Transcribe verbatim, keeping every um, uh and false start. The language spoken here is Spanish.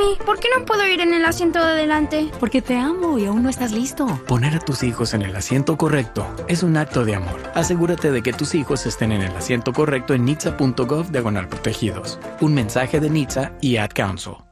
Mami, ¿por qué no puedo ir en el asiento de adelante? Porque te amo y aún no estás listo. Poner a tus hijos en el asiento correcto es un acto de amor. Asegúrate de que tus hijos estén en el asiento correcto en nitsa punto gov diagonal protegidos. Un mensaje de N H T S A y Ad Council.